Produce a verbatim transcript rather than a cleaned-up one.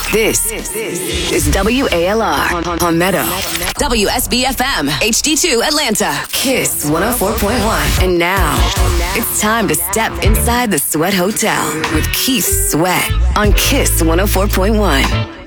This is W A L R on, on, on Meadow. W S B F M, H D two Atlanta. Kiss one oh four point one. And now, it's time to step inside the Sweat Hotel with Keith Sweat on Kiss one oh four point one.